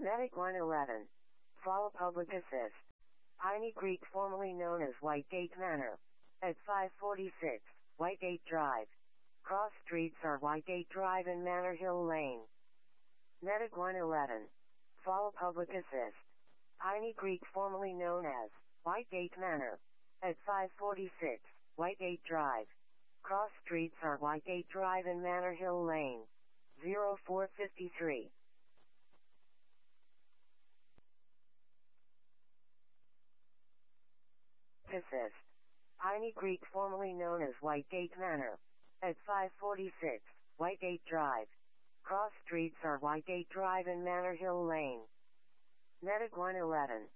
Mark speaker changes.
Speaker 1: Medic 111. Follow public assist. Piney Creek, formerly known as Whitegate Manor. At 546 Whitegate Drive. Cross streets are Whitegate Drive and Manor Hill Lane. Medic 111. Follow public assist. Piney Creek, formerly known as Whitegate Manor. At 546 Whitegate Drive. Cross streets are Whitegate Drive and Manor Hill Lane. 0453. Assist. Piney Creek, formerly known as Whitegate Manor. At 546 Whitegate Drive. Cross streets are Whitegate Drive and Manor Hill Lane. Medic 111.